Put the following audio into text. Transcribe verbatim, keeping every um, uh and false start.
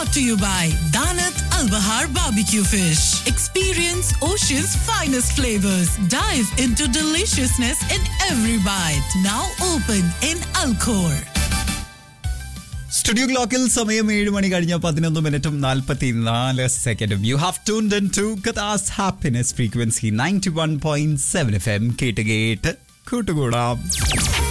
brought to you by Danat Al Bahar Barbecue Fish. Experience Ocean's finest flavors. Dive into deliciousness in every bite. Now open in Alcor. Studio ക്ലോക്കിൽ സമയം ഏഴ് മണി കഴിഞ്ഞ പതിനൊന്ന് മിനിറ്റും നാൽപ്പത്തി നാല് സെക്കൻഡും. You have tuned in to കഥാസ് happiness frequency ninety one point seven F M. കേട്ട് കേട്ട് കൂട്ടുകൂടാം.